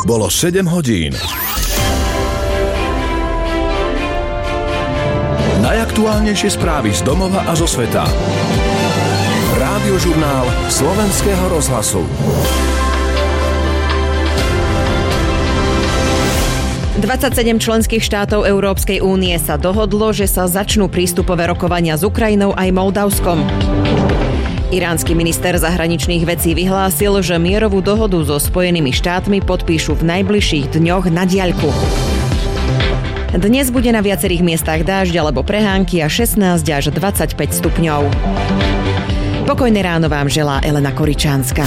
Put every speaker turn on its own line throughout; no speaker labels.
Bolo 7 hodín. Najaktuálnejšie správy z domova a zo sveta. Rádiožurnál Slovenského rozhlasu.
27 členských štátov Európskej únie sa dohodlo, že sa začnú prístupové rokovania s Ukrajinou aj Moldavskom. Iránsky minister zahraničných vecí vyhlásil, že mierovú dohodu so Spojenými štátmi podpíšu v najbližších dňoch na diaľku. Dnes bude na viacerých miestach dážď alebo prehánky a 16 až 25 stupňov. Pokojné ráno vám želá Elena Koričánska.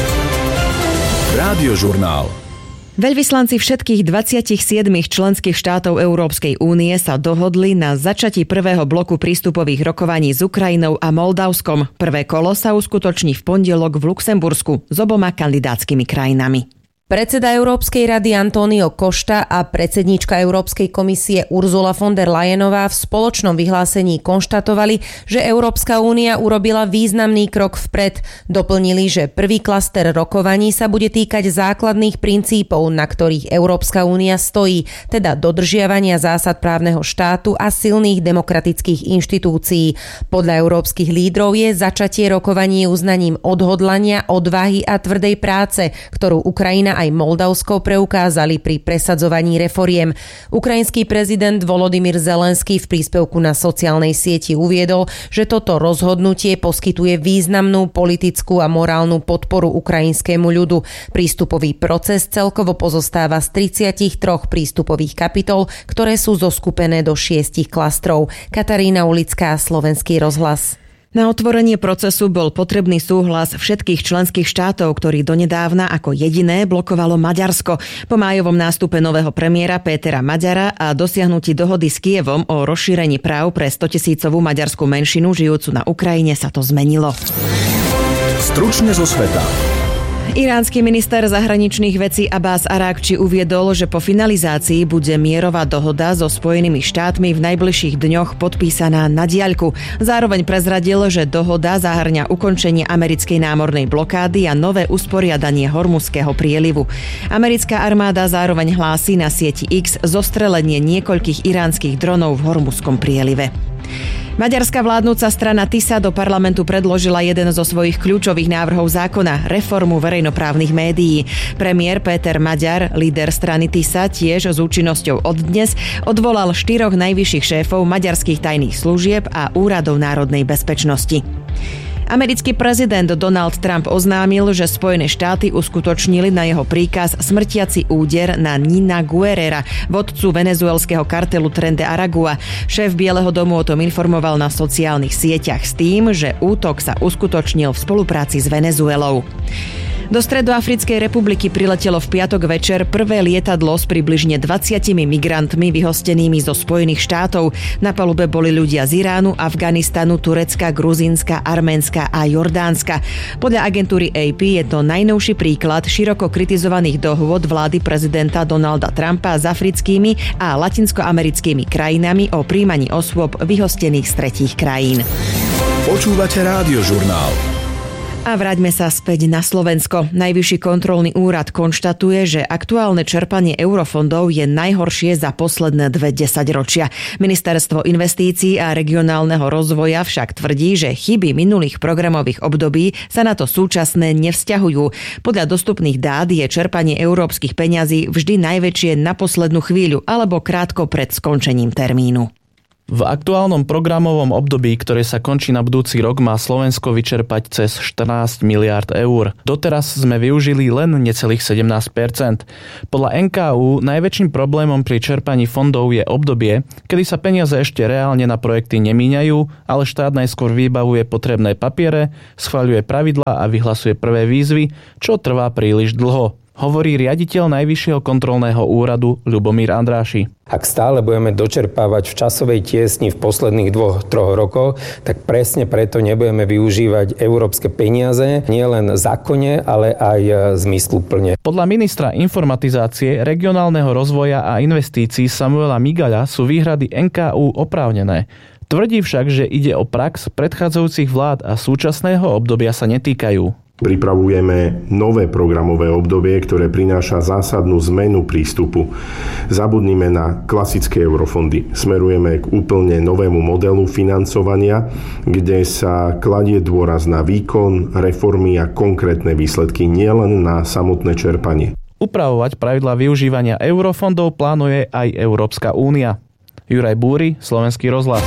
Rádiožurnál.
Veľvyslanci všetkých 27 členských štátov Európskej únie sa dohodli na začatí prvého bloku prístupových rokovaní s Ukrajinou a Moldavskom. Prvé kolo sa uskutoční v pondelok v Luxembursku s oboma kandidátskymi krajinami.
Predseda Európskej rady Antonio Costa a predsedníčka Európskej komisie Ursula von der Leyenová v spoločnom vyhlásení konštatovali, že Európska únia urobila významný krok vpred. Doplnili, že prvý klaster rokovaní sa bude týkať základných princípov, na ktorých Európska únia stojí, teda dodržiavania zásad právneho štátu a silných demokratických inštitúcií. Podľa európskych lídrov je začatie rokovaní uznaním odhodlania, odvahy a tvrdej práce, ktorú Ukrajina aj Moldavsko preukázali pri presadzovaní reforiem. Ukrajinský prezident Volodymyr Zelenský v príspevku na sociálnej sieti uviedol, že toto rozhodnutie poskytuje významnú politickú a morálnu podporu ukrajinskému ľudu. Prístupový proces celkovo pozostáva z 33 prístupových kapitol, ktoré sú zoskupené do 6 klastrov. Katarína Ulická, Slovenský rozhlas.
Na otvorenie procesu bol potrebný súhlas všetkých členských štátov, ktorý donedávna ako jediné blokovalo Maďarsko. Po májovom nástupe nového premiéra Pétera Maďara a dosiahnutí dohody s Kyjevom o rozšírení práv pre 100 000 maďarskú menšinu žijúcu na Ukrajine sa to zmenilo.
Stručne zo sveta.
Iránsky minister zahraničných vecí Abbas Arakči uviedol, že po finalizácii bude mierová dohoda so Spojenými štátmi v najbližších dňoch podpísaná na diaľku. Zároveň prezradil, že dohoda zahŕňa ukončenie americkej námornej blokády a nové usporiadanie Hormuzského prielivu. Americká armáda zároveň hlási na sieti X zostrelenie niekoľkých iránskych dronov v Hormuzskom prielive. Maďarská vládnúca strana TISA do parlamentu predložila jeden zo svojich kľúčových návrhov zákona, reformu verejnoprávnych médií. Premiér Péter Maďar, líder strany TISA, tiež s účinnosťou od dnes odvolal 4 najvyšších šéfov maďarských tajných služieb a úradov národnej bezpečnosti. Americký prezident Donald Trump oznámil, že Spojené štáty uskutočnili na jeho príkaz smrtiaci úder na Nina Guerrera, vodcu venezuelského kartelu Tren de Aragua. Šéf Bieleho domu o tom informoval na sociálnych sieťach s tým, že útok sa uskutočnil v spolupráci s Venezuelou. Do Stredoafrickej republiky priletelo v piatok večer prvé lietadlo s približne 20 migrantmi vyhostenými zo Spojených štátov. Na palube boli ľudia z Iránu, Afganistanu, Turecka, Gruzínska, Arménska a Jordánska. Podľa agentúry AP je to najnovší príklad široko kritizovaných dohôd vlády prezidenta Donalda Trumpa s africkými a latinskoamerickými krajinami o prijímaní osôb vyhostených z tretích krajín.
Počúvate Rádiožurnál.
A vráťme sa späť na Slovensko. Najvyšší kontrolný úrad konštatuje, že aktuálne čerpanie eurofondov je najhoršie za posledné 2 desaťročia. Ministerstvo investícií a regionálneho rozvoja však tvrdí, že chyby minulých programových období sa na to súčasné nevzťahujú. Podľa dostupných dát je čerpanie európskych peňazí vždy najväčšie na poslednú chvíľu alebo krátko pred skončením termínu.
V aktuálnom programovom období, ktoré sa končí na budúci rok, má Slovensko vyčerpať cez 14 miliárd eur. Doteraz sme využili len necelých 17%. Podľa NKÚ najväčším problémom pri čerpaní fondov je obdobie, kedy sa peniaze ešte reálne na projekty nemíňajú, ale štát najskôr vybavuje potrebné papiere, schvaľuje pravidlá a vyhlasuje prvé výzvy, čo trvá príliš dlho. Hovorí riaditeľ Najvyššieho kontrolného úradu Ľubomír Andráši.
Ak stále budeme dočerpávať v časovej tiesni v posledných 2-3 rokoch, tak presne preto nebudeme využívať európske peniaze nielen zákonne, ale aj zmysluplne.
Podľa ministra informatizácie, regionálneho rozvoja a investícií Samuela Migaľa sú výhrady NKÚ oprávnené. Tvrdí však, že ide o prax predchádzajúcich vlád a súčasného obdobia sa netýkajú.
Pripravujeme nové programové obdobie, ktoré prináša zásadnú zmenu prístupu. Zabudnime na klasické eurofondy. Smerujeme k úplne novému modelu financovania, kde sa kladie dôraz na výkon, reformy a konkrétne výsledky, nielen na samotné čerpanie.
Upravovať pravidlá využívania eurofondov plánuje aj Európska únia. Juraj Búry, Slovenský rozhlas.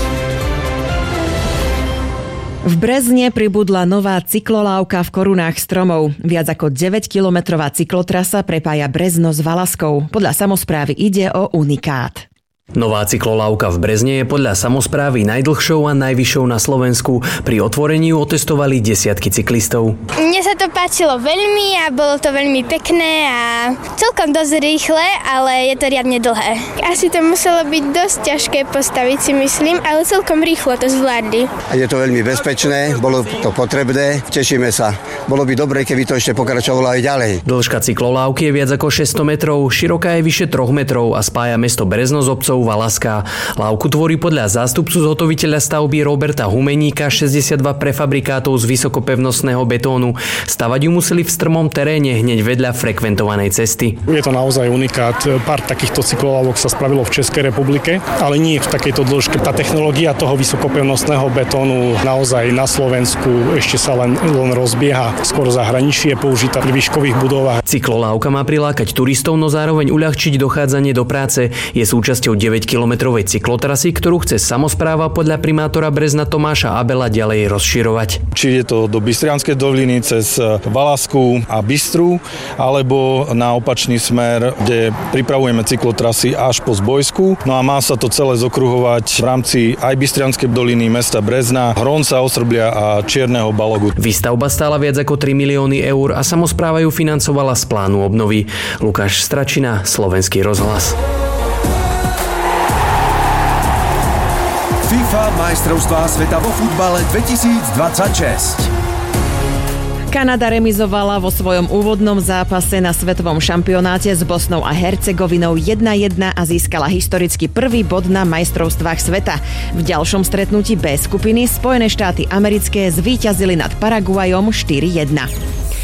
V Brezne pribudla nová cyklolávka v korunách stromov. Viac ako 9-kilometrová cyklotrasa prepája Brezno s Valaskou. Podľa samosprávy ide o unikát.
Nová cyklolávka v Brezne je podľa samosprávy najdlhšou a najvyššou na Slovensku. Pri otvorení ju otestovali desiatky cyklistov.
Mne sa to páčilo veľmi a bolo to veľmi pekné a celkom dosť rýchle, ale je to riadne dlhé. Asi to muselo byť dosť ťažké postaviť, si myslím, ale celkom rýchlo to zvládli.
Je to veľmi bezpečné, bolo to potrebné, tešíme sa. Bolo by dobre, keby to ešte pokračovalo aj ďalej.
Dĺžka cyklolávky je viac ako 600 metrov, široká je vyše 3 metrov a spája mesto Brezno s obcov Valaska. Lávku tvorí podľa zástupcu zhotoviteľa stavby Roberta Humeníka 62 prefabrikátov z vysokopevnostného betónu. Stavať ju museli v strmom teréne hneď vedľa frekventovanej cesty.
Je to naozaj unikát. Pár takýchto cyklolávok sa spravilo v Českej republike, ale nie v takejto dĺžke. Tá technológia toho vysokopevnostného betónu naozaj na Slovensku ešte sa len rozbieha. Skôr zahraničí je použitá pri výškových budovách.
Cyklolávka má prilákať turistov, no zároveň uľahčiť dochádzanie do práce. Je súčasťou 9-kilometrovej cyklotrasy, ktorú chce samospráva podľa primátora Brezna Tomáša Abela ďalej rozširovať.
Či je to do Bystrianskej doliny cez Valasku a Bystru, alebo na opačný smer, kde pripravujeme cyklotrasy až po Zbojsku. No a má sa to celé zokruhovať v rámci aj Bystrianskej doliny, mesta Brezna, Hronca, Osrblia a Čierneho Balogu.
Výstavba stála viac ako 3 milióny eur a samospráva ju financovala z plánu obnovy. Lukáš Stračina, Slovenský rozhlas.
FIFA majstrovstvá sveta vo futbale 2026.
Kanada remizovala vo svojom úvodnom zápase na svetovom šampionáte s Bosnou a Hercegovinou 1-1 a získala historicky prvý bod na majstrovstvách sveta. V ďalšom stretnutí B skupiny Spojené štáty americké zvíťazili nad Paraguajom 4-1.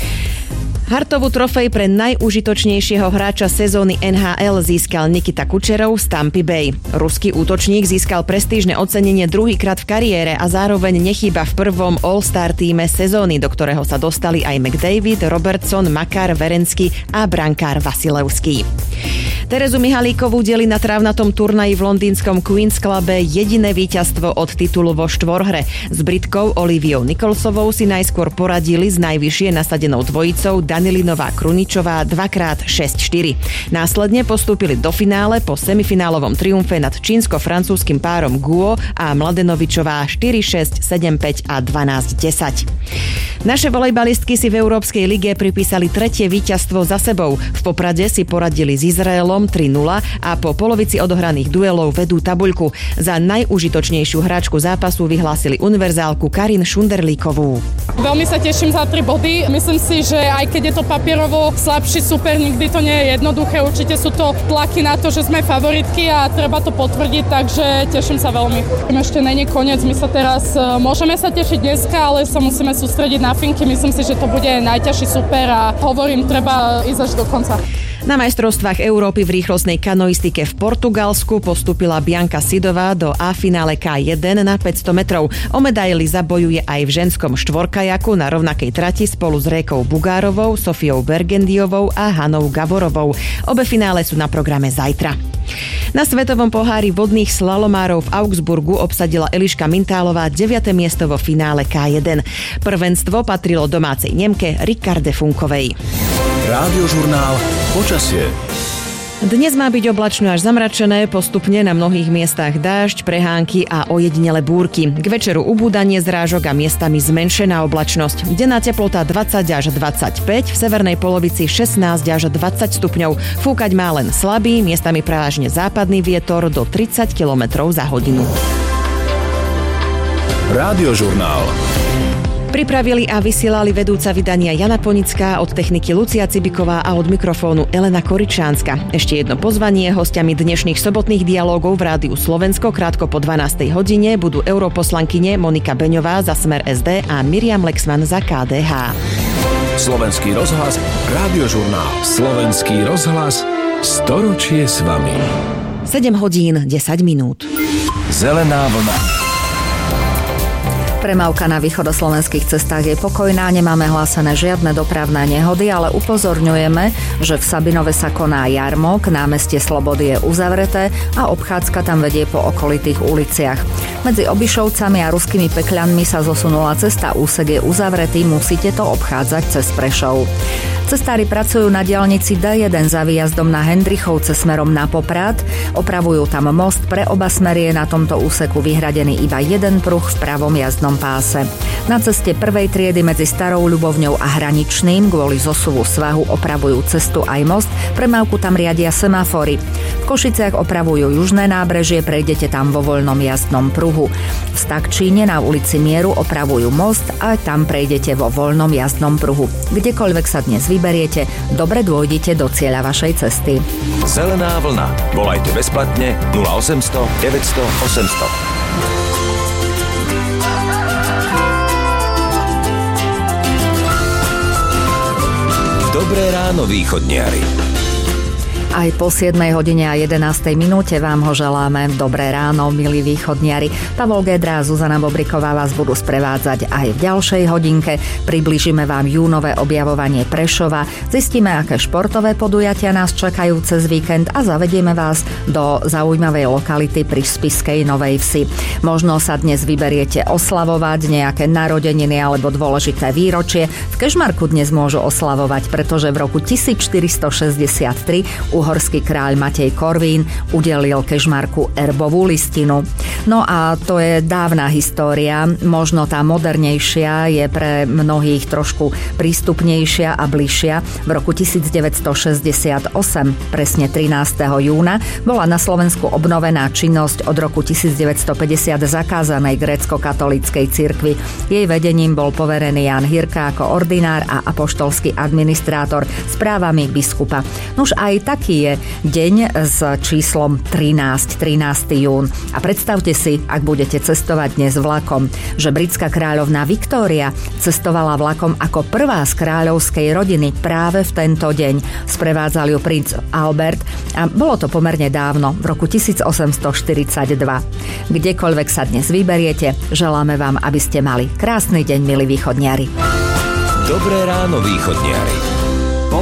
Hartovú trofej pre najúžitočnejšieho hráča sezóny NHL získal Nikita Kučerov z Tampy Bay. Ruský útočník získal prestížne ocenenie druhýkrát v kariére a zároveň nechýba v prvom All-Star tíme sezóny, do ktorého sa dostali aj McDavid, Robertson, Makar, Werenský a brankár Vasilevský. Terezu Mihalíkovú delí na trávnatom turnaji v londýnskom Queen's Clube jediné víťazstvo od titulu vo štvorhre. S Britkou Oliviou Nicholsovou si najskôr poradili s najvyššie nasadenou dvojicou Danilinová Kruničová 2x6-4. Následne postúpili do finále po semifinálovom triumfe nad čínsko-francúzskym párom Guo a Mladenovičová 4-6, 7-5 a 12-10. Naše volejbalistky si v Európskej lige pripísali tretie víťazstvo za sebou. V Poprade si poradili s Izraelom 3-0 a po polovici odohraných duelov vedú tabuľku. Za najúžitočnejšiu hráčku zápasu vyhlásili univerzálku Karin Šunderlíkovú.
Veľmi sa teším za 3 body. Myslím si, že aj keď je to papierovo slabší super, nikdy to nie je jednoduché. Určite sú to tlaky na to, že sme favoritky a treba to potvrdiť, takže teším sa veľmi. Ešte není koniec, my sa teraz môžeme sa tešiť dneska, ale sa musíme sústrediť na finky. Myslím si, že to bude najťažší super a hovorím, treba ísť až do konca.
Na majstrovstvách Európy v rýchlostnej kanoistike v Portugalsku postúpila Bianca Sidová do A-finále K1 na 500 metrov. O medaily zabojuje aj v ženskom štvorkajaku na rovnakej trati spolu s Rékou Bugárovou, Sofiou Bergendiovou a Hanou Gavorovou. Obe finále sú na programe zajtra. Na svetovom pohári vodných slalomárov v Augsburgu obsadila Eliška Mintálová 9. miesto vo finále K1. Prvenstvo patrilo domácej Nemke Rikarde Funkovej.
Rádiožurnál Počasie.
Dnes má byť oblačno až zamračené, postupne na mnohých miestach dážď, prehánky a ojedinele búrky. K večeru ubúdanie zrážok a miestami zmenšená oblačnosť. Denná teplota 20 až 25, v severnej polovici 16 až 20 stupňov. Fúkať má len slabý, miestami prevažne západný vietor do 30 km za hodinu.
Rádiožurnál.
Pripravili a vysielali vedúca vydania Jana Ponická, od techniky Lucia Cibiková a od mikrofónu Elena Koričánska. Ešte jedno pozvanie: hostiami dnešných sobotných dialógov v Rádiu Slovensko krátko po 12. hodine budú europoslankyne Monika Beňová za Smer SD a Miriam Lexman za KDH.
Slovenský rozhlas, Radiožurnál. Slovenský rozhlas, storočie s vami.
7 hodín, 10 minút.
Zelená vlna.
Premávka na východoslovenských cestách je pokojná, nemáme hlásené žiadne dopravné nehody, ale upozorňujeme, že v Sabinove sa koná jarmok, námestie Slobody je uzavreté a obchádzka tam vedie po okolitých uliciach. Medzi Obišovcami a Ruskými Pekľanmi sa zosunula cesta, úsek je uzavretý, musíte to obchádzať cez Prešov. Cestári pracujú na diaľnici D1 za výjazdom na Hendrichovce smerom na Poprad. Opravujú tam most, pre oba smery je na tomto úseku vyhradený iba jeden pruh v pravom jazdnom páse. Na ceste prvej triedy medzi Starou Ľubovňou a Hraničným kvôli zosuvu svahu opravujú cestu aj most, premávku tam riadia semafory. V Košiciach opravujú južné nábrežie, prejdete tam vo voľnom jazdnom pruhu. V Stakčíne na ulici Mieru opravujú most a tam prejdete vo voľnom jazdnom pruhu. Kdekoľvek sa dnes vyberiete, dobre dôjdete do cieľa vašej cesty.
Zelená vlna. Volajte bezplatne 0800 900 800. Dobré ráno, východniari.
Aj po 7 hodine a 11 minúte vám ho želáme. Dobré ráno, milí východniari. Pavol Gedra a Zuzana Bobriková vás budú sprevádzať aj v ďalšej hodinke. Priblížime vám júnové objavovanie Prešova, zistíme, aké športové podujatia nás čakajú cez víkend a zavedieme vás do zaujímavej lokality pri Spišskej Novej Vsi. Možno sa dnes vyberiete oslavovať nejaké narodeniny alebo dôležité výročie. V Kežmarku dnes môžu oslavovať, pretože v roku 1463 uhorský kráľ Matej Korvín udelil Kežmarku erbovú listinu. No a to je dávna história, možno tá modernejšia je pre mnohých trošku prístupnejšia a bližšia. V roku 1968, presne 13. júna, bola na Slovensku obnovená činnosť od roku 1950 zakázanej grécko-katolíckej cirkvi. Jej vedením bol poverený Ján Hirka ako ordinár a apoštolský administrátor s právami biskupa. Nuž aj taký je deň s číslom 13 jún. A predstavte si, ak budete cestovať dnes vlakom, že britská kráľovná Viktória cestovala vlakom ako prvá z kráľovskej rodiny práve v tento deň. Sprevádzal ju princ Albert a bolo to pomerne dávno, v roku 1842. Kdekoľvek sa dnes vyberiete, želáme vám, aby ste mali krásny deň, milí východniari.
Dobré ráno, východniari.